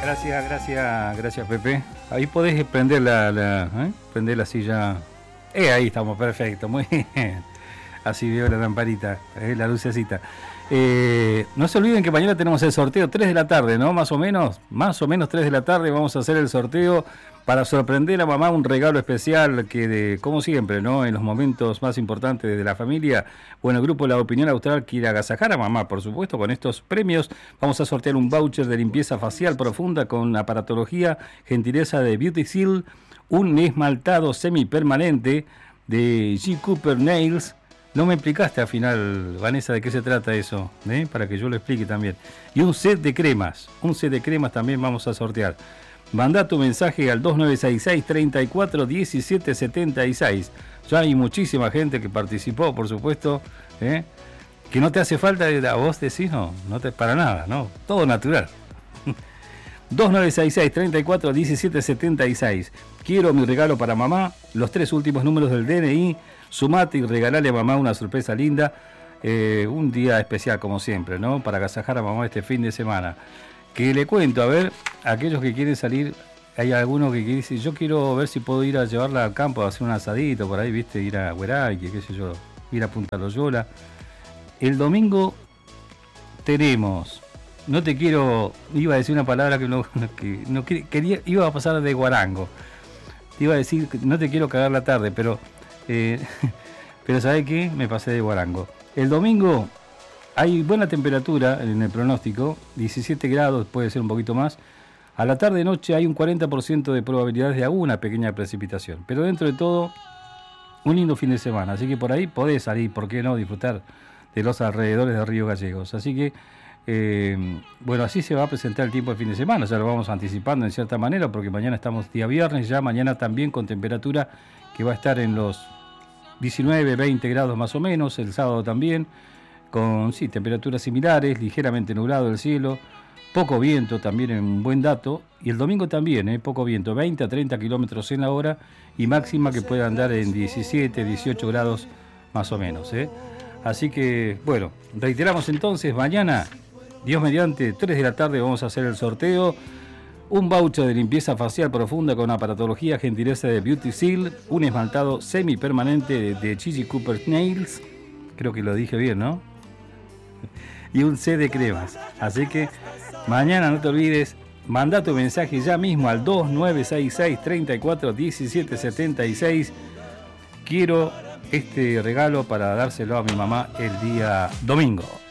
Gracias Pepe. Ahí podés prender prender la silla. Ahí estamos, perfecto, muy bien. Así veo la lamparita, la lucecita. No se olviden que mañana tenemos el sorteo 3 de la tarde, ¿no? Más o menos 3 de la tarde vamos a hacer el sorteo para sorprender a mamá, un regalo especial que, como siempre, ¿no? En los momentos más importantes de la familia, bueno, el grupo La Opinión Austral quiere agasajar a mamá, por supuesto, con estos premios. Vamos a sortear un voucher de limpieza facial profunda con aparatología, gentileza de Beauty Seal, un esmaltado semipermanente de G. Cooper Nails. No me explicaste al final, Vanessa, de qué se trata eso, para que yo lo explique también. Y un set de cremas también vamos a sortear. Mandá tu mensaje al 2966 34 17 76. Ya hay muchísima gente que participó, por supuesto, que no te hace falta, a vos decís, no te para nada, no, todo natural. 2966 34 17 76. Quiero mi regalo para mamá, los 3 últimos números del DNI. Sumate y regalale a mamá una sorpresa linda, un día especial como siempre, ¿no? Para agasajar a mamá este fin de semana. Que le cuento, a ver, aquellos que quieren salir, hay algunos que dicen, yo quiero ver si puedo ir a llevarla al campo a hacer un asadito por ahí, viste, ir a Hueraique, qué sé yo, ir a Punta Loyola. El domingo tenemos, no te quiero, iba a decir una palabra que no quería, iba a pasar de guarango. Te iba a decir, no te quiero cagar la tarde, pero ¿sabes qué? Me pasé de guarango. El domingo hay buena temperatura en el pronóstico, 17 grados, puede ser un poquito más. A la tarde y noche hay un 40% de probabilidades de alguna pequeña precipitación. Pero dentro de todo, un lindo fin de semana. Así que por ahí podés salir, ¿por qué no? Disfrutar de los alrededores de Río Gallegos. Así que, bueno, así se va a presentar el tiempo de fin de semana. Ya lo vamos anticipando en cierta manera, porque mañana estamos día viernes, ya mañana también con temperatura que va a estar en los 19, 20 grados más o menos, el sábado también, con temperaturas similares, ligeramente nublado el cielo, poco viento también, en un buen dato, y el domingo también, poco viento, 20 a 30 kilómetros en la hora, y máxima que pueda andar en 17, 18 grados más o menos. Así que, bueno, reiteramos entonces, mañana, Dios mediante, 3 de la tarde vamos a hacer el sorteo. Un voucher de limpieza facial profunda con aparatología, gentileza de Beauty Seal, un esmaltado semipermanente de G. Cooper Nails, creo que lo dije bien, ¿no? Y un set de cremas. Así que mañana no te olvides, mandá tu mensaje ya mismo al 2966 34 17 76. Quiero este regalo para dárselo a mi mamá el día domingo.